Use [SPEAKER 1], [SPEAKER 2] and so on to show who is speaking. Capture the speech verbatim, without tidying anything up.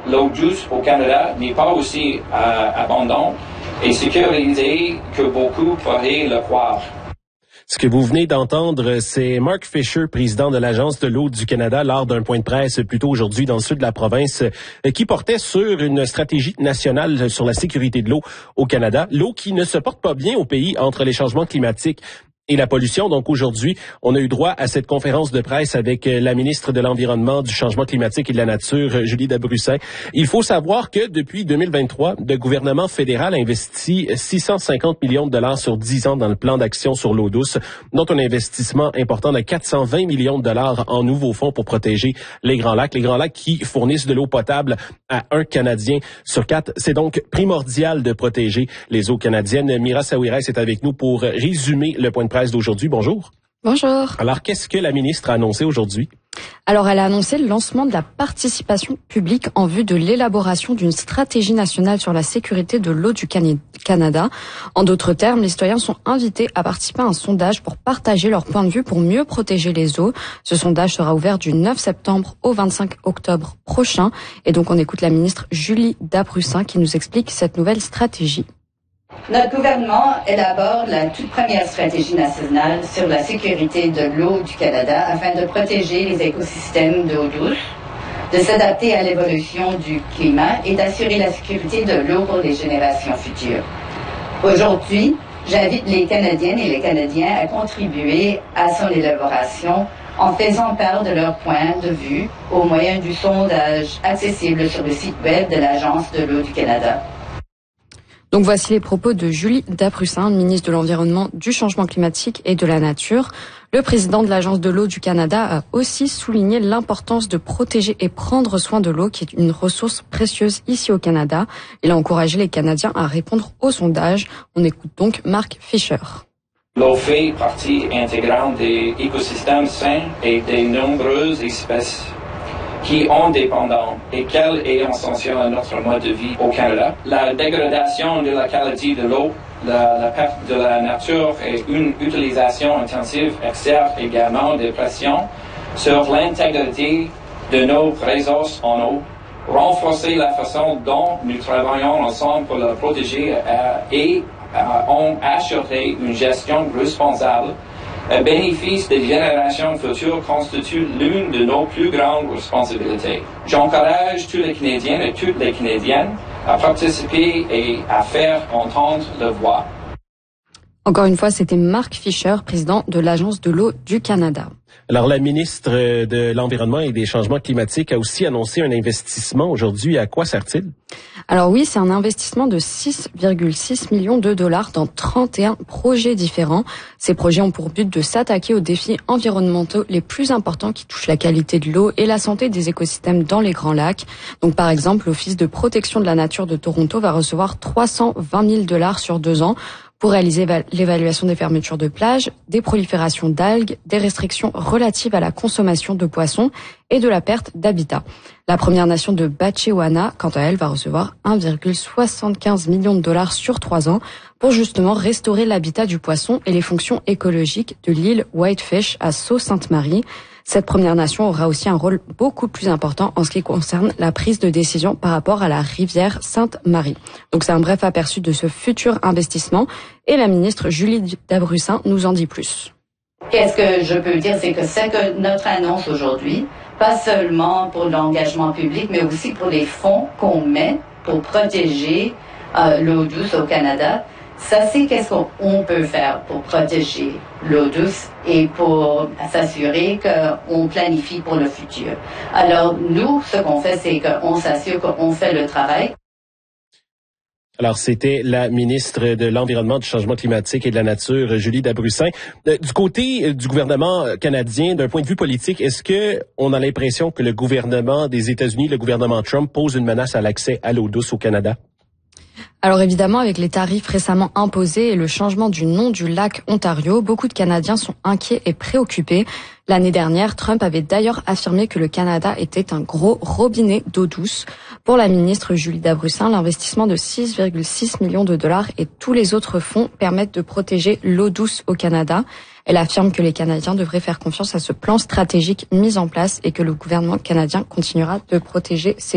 [SPEAKER 1] l'eau douce au Canada n'est pas aussi euh, abondante et sécurisée que beaucoup pourraient le croire.
[SPEAKER 2] Ce que vous venez d'entendre, c'est Mark Fisher, président de l'Agence de l'eau du Canada, lors d'un point de presse plus tôt aujourd'hui dans le sud de la province, qui portait sur une stratégie nationale sur la sécurité de l'eau au Canada. L'eau qui ne se porte pas bien au pays entre les changements climatiques et la pollution. Donc aujourd'hui, on a eu droit à cette conférence de presse avec la ministre de l'Environnement, du Changement climatique et de la Nature, Julie Dabrusin. Il faut savoir que depuis deux mille vingt-trois, le gouvernement fédéral a investi six cent cinquante millions de dollars sur dix ans dans le plan d'action sur l'eau douce, dont un investissement important de quatre cent vingt millions de dollars en nouveaux fonds pour protéger les Grands Lacs. Les Grands Lacs qui fournissent de l'eau potable à un Canadien sur quatre. C'est donc primordial de protéger les eaux canadiennes. Mira Saouirès est avec nous pour résumer le point de presse d'aujourd'hui. Bonjour.
[SPEAKER 3] Bonjour.
[SPEAKER 2] Alors, qu'est-ce que la ministre a annoncé aujourd'hui?
[SPEAKER 3] Alors, elle a annoncé le lancement de la participation publique en vue de l'élaboration d'une stratégie nationale sur la sécurité de l'eau du Canada. En d'autres termes, les citoyens sont invités à participer à un sondage pour partager leur point de vue pour mieux protéger les eaux. Ce sondage sera ouvert du neuf septembre au vingt-cinq octobre prochain. Et donc, on écoute la ministre Julie Dabrusin qui nous explique cette nouvelle stratégie.
[SPEAKER 4] Notre gouvernement élabore la toute première stratégie nationale sur la sécurité de l'eau du Canada afin de protéger les écosystèmes d'eau douce, de s'adapter à l'évolution du climat et d'assurer la sécurité de l'eau pour les générations futures. Aujourd'hui, j'invite les Canadiennes et les Canadiens à contribuer à son élaboration en faisant part de leur point de vue au moyen du sondage accessible sur le site web de l'Agence de l'eau du Canada.
[SPEAKER 3] Donc voici les propos de Julie Dabrusin, ministre de l'Environnement, du Changement climatique et de la Nature. Le président de l'Agence de l'eau du Canada a aussi souligné l'importance de protéger et prendre soin de l'eau, qui est une ressource précieuse ici au Canada. Il a encouragé les Canadiens à répondre au sondage. On écoute donc Mark Fisher.
[SPEAKER 1] L'eau fait partie intégrante des écosystèmes sains et des nombreuses espèces qui en dépendent et qu'elle est essentielle à notre mode de vie au Canada. La dégradation de la qualité de l'eau, la, la perte de la nature et une utilisation intensive exerce également des pressions sur l'intégrité de nos réseaux en eau. Renforcer la façon dont nous travaillons ensemble pour la protéger euh, et euh, en assurer une gestion responsable. Le bénéfice des générations futures constitue l'une de nos plus grandes responsabilités. J'encourage tous les Canadiens et toutes les Canadiennes à participer et à faire entendre leur voix.
[SPEAKER 3] Encore une fois, c'était Mark Fisher, président de l'Agence de l'eau du Canada.
[SPEAKER 2] Alors, la ministre de l'Environnement et des Changements climatiques a aussi annoncé un investissement aujourd'hui. À quoi sert-il?
[SPEAKER 3] Alors oui, c'est un investissement de six virgule six millions de dollars dans trente et un projets différents. Ces projets ont pour but de s'attaquer aux défis environnementaux les plus importants qui touchent la qualité de l'eau et la santé des écosystèmes dans les Grands Lacs. Donc par exemple, l'Office de protection de la nature de Toronto va recevoir trois cent vingt mille dollars sur deux ans pour réaliser l'évaluation des fermetures de plages, des proliférations d'algues, des restrictions relatives à la consommation de poissons et de la perte d'habitat. La Première Nation de Batchewana, quant à elle, va recevoir un virgule soixante-quinze million de dollars sur trois ans pour justement restaurer l'habitat du poisson et les fonctions écologiques de l'île Whitefish à Sault-Sainte-Marie. Cette Première Nation aura aussi un rôle beaucoup plus important en ce qui concerne la prise de décision par rapport à la rivière Sainte-Marie. Donc c'est un bref aperçu de ce futur investissement et la ministre Julie Dabrusin nous en dit plus.
[SPEAKER 4] Qu'est-ce que je peux dire, c'est que c'est que notre annonce aujourd'hui, pas seulement pour l'engagement public, mais aussi pour les fonds qu'on met pour protéger euh, l'eau douce au Canada. Ça, c'est qu'est-ce qu'on peut faire pour protéger l'eau douce et pour s'assurer qu'on planifie pour le futur. Alors, nous, ce qu'on fait, c'est qu'on s'assure qu'on fait le travail.
[SPEAKER 2] Alors, c'était la ministre de l'Environnement, du Changement climatique et de la Nature, Julie Dabrusin. Du côté du gouvernement canadien, d'un point de vue politique, est-ce que on a l'impression que le gouvernement des États-Unis, le gouvernement Trump, pose une menace à l'accès à l'eau douce au Canada?
[SPEAKER 3] Alors évidemment, avec les tarifs récemment imposés et le changement du nom du lac Ontario, beaucoup de Canadiens sont inquiets et préoccupés. L'année dernière, Trump avait d'ailleurs affirmé que le Canada était un gros robinet d'eau douce. Pour la ministre Julie Dabrusin, l'investissement de six virgule six millions de dollars et tous les autres fonds permettent de protéger l'eau douce au Canada. Elle affirme que les Canadiens devraient faire confiance à ce plan stratégique mis en place et que le gouvernement canadien continuera de protéger ses